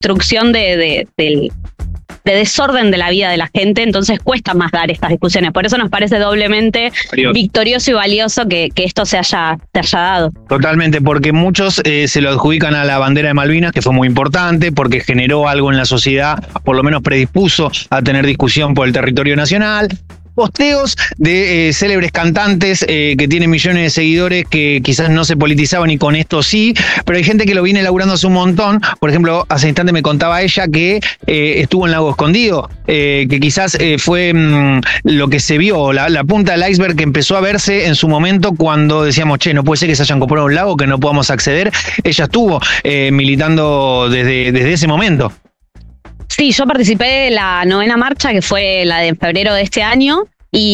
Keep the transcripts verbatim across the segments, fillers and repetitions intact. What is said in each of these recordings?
destrucción de, de, del, de desorden de la vida de la gente, entonces cuesta más dar estas discusiones. Por eso nos parece doblemente Adiós. victorioso y valioso que, que esto se haya, se haya dado. Totalmente, porque muchos eh, se lo adjudican a la bandera de Malvinas, que fue muy importante, porque generó algo en la sociedad, por lo menos predispuso a tener discusión por el territorio nacional. Posteos de eh, célebres cantantes eh, que tienen millones de seguidores que quizás no se politizaban y con esto sí, pero hay gente que lo viene laburando hace un montón. Por ejemplo, hace instante me contaba ella que eh, estuvo en Lago Escondido, eh, que quizás eh, fue mmm, lo que se vio, la, la punta del iceberg que empezó a verse en su momento cuando decíamos, che, no puede ser que se hayan comprado un lago, que no podamos acceder. Ella estuvo eh, militando desde, desde ese momento. Sí, yo participé de la novena marcha, que fue la de febrero de este año,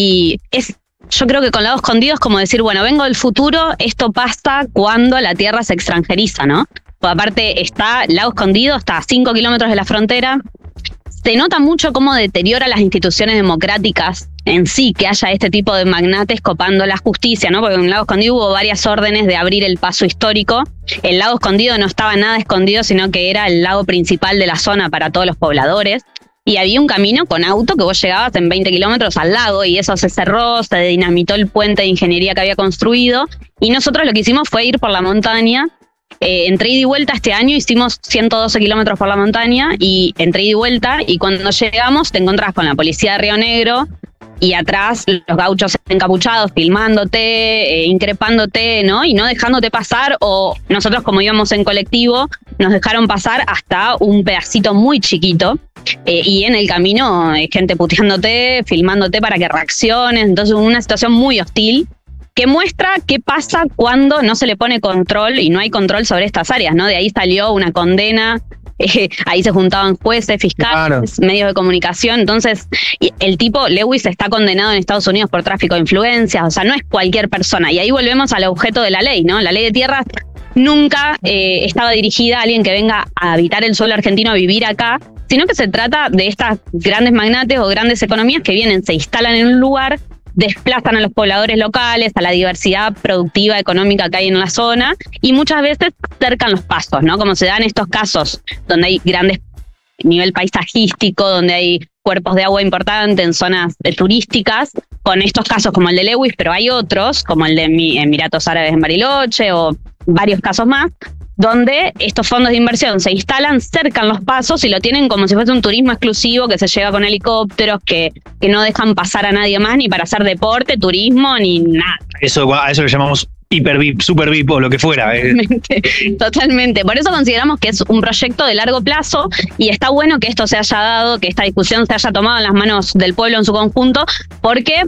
y es, yo creo que con Lago Escondido es como decir, bueno, vengo del futuro, esto pasa cuando la tierra se extranjeriza, ¿no? Pues aparte está Lago Escondido, está a cinco kilómetros de la frontera. Se nota mucho cómo deteriora las instituciones democráticas en sí, que haya este tipo de magnates copando la justicia, ¿no? Porque en Lago Escondido hubo varias órdenes de abrir el paso histórico. El Lago Escondido no estaba nada escondido, sino que era el lago principal de la zona para todos los pobladores. Y había un camino con auto que vos llegabas en veinte kilómetros al lago y eso se cerró, se dinamitó el puente de ingeniería que había construido. Y nosotros lo que hicimos fue ir por la montaña. Eh, entre ida y vuelta este año hicimos ciento doce kilómetros por la montaña y entre ida y vuelta, y cuando llegamos te encontrás con la policía de Río Negro y atrás los gauchos encapuchados filmándote, eh, increpándote, ¿no? Y no dejándote pasar, o nosotros como íbamos en colectivo nos dejaron pasar hasta un pedacito muy chiquito. Eh, y en el camino hay gente puteándote, filmándote para que reacciones, entonces una situación muy hostil que muestra qué pasa cuando no se le pone control y no hay control sobre estas áreas, ¿no? De ahí salió una condena, eh, ahí se juntaban jueces, fiscales, claro, medios de comunicación. Entonces, el tipo, Lewis, está condenado en Estados Unidos por tráfico de influencias, o sea, no es cualquier persona. Y ahí volvemos al objeto de la ley, ¿no? La ley de tierras nunca eh, estaba dirigida a alguien que venga a habitar el suelo argentino, a vivir acá, sino que se trata de estas grandes magnates o grandes economías que vienen, se instalan en un lugar, desplazan a los pobladores locales, a la diversidad productiva, económica que hay en la zona, y muchas veces cercan los pasos, ¿no? Como se dan estos casos donde hay grandes nivel paisajístico, donde hay cuerpos de agua importantes en zonas turísticas, con estos casos como el de Lewis, pero hay otros, como el de Emiratos Árabes en Bariloche, o varios casos más, donde estos fondos de inversión se instalan, cercan los pasos y lo tienen como si fuese un turismo exclusivo que se lleva con helicópteros, que, que no dejan pasar a nadie más ni para hacer deporte, turismo, ni nada. Eso, a eso le llamamos hiper V I P, super V I P o lo que fuera. Totalmente, eh. totalmente. Por eso consideramos que es un proyecto de largo plazo y está bueno que esto se haya dado, que esta discusión se haya tomado en las manos del pueblo en su conjunto, porque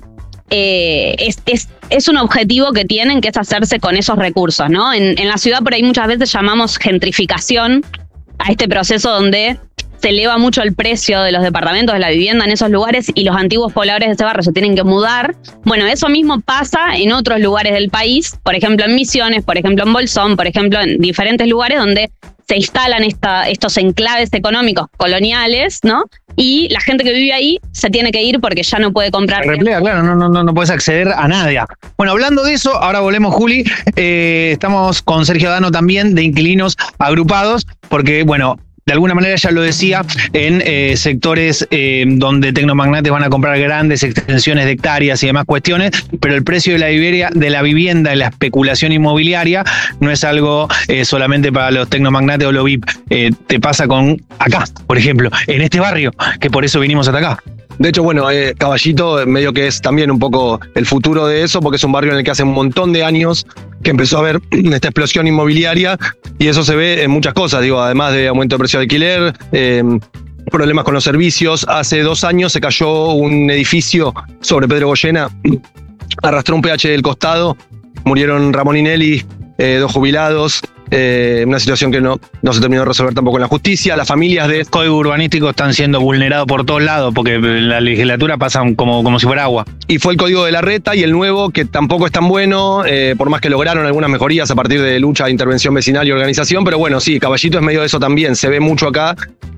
Eh, es, es, es un objetivo que tienen, que es hacerse con esos recursos, ¿no? En, en la ciudad por ahí muchas veces llamamos gentrificación a este proceso donde se eleva mucho el precio de los departamentos, de la vivienda en esos lugares y los antiguos pobladores de ese barrio se tienen que mudar. Bueno, eso mismo pasa en otros lugares del país, por ejemplo en Misiones, por ejemplo en Bolsón, por ejemplo en diferentes lugares donde se instalan esta, estos enclaves económicos coloniales, ¿no? Y la gente que vive ahí se tiene que ir porque ya no puede comprar. Se replega, claro, no, no, no, no puedes acceder a nadie. Bueno, hablando de eso, ahora volvemos, Juli. Eh, estamos con Sergio Dano también, de Inquilinos Agrupados, porque, bueno, de alguna manera ya lo decía, en eh, sectores eh, donde tecnomagnates van a comprar grandes extensiones de hectáreas y demás cuestiones, pero el precio de la vivienda, de la vivienda y la especulación inmobiliaria no es algo eh, solamente para los tecnomagnates o los V I P. Eh, te pasa con acá, por ejemplo, en este barrio, que por eso vinimos hasta acá. De hecho, bueno, eh, Caballito medio que es también un poco el futuro de eso, porque es un barrio en el que hace un montón de años que empezó a haber esta explosión inmobiliaria y eso se ve en muchas cosas, digo, además de aumento de precio de alquiler, eh, problemas con los servicios. Hace dos años se cayó un edificio sobre Pedro Goyena, arrastró un P H del costado, murieron Ramón y Nelly, eh, dos jubilados. Eh, una situación que no, no se terminó de resolver tampoco en la justicia. Las familias de... Los códigos urbanísticos están siendo vulnerados por todos lados porque la legislatura pasa como, como si fuera agua. Y fue el código de la reta y el nuevo, que tampoco es tan bueno, eh, por más que lograron algunas mejorías a partir de lucha, intervención vecinal y organización, pero bueno, sí, Caballito es medio de eso también, se ve mucho acá.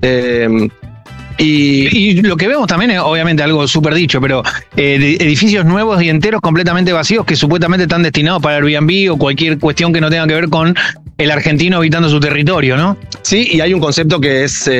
Eh, Y, y lo que vemos también es obviamente algo súper dicho, pero eh, edificios nuevos y enteros completamente vacíos que supuestamente están destinados para Airbnb o cualquier cuestión que no tenga que ver con el argentino habitando su territorio, ¿no? Sí, y hay un concepto que es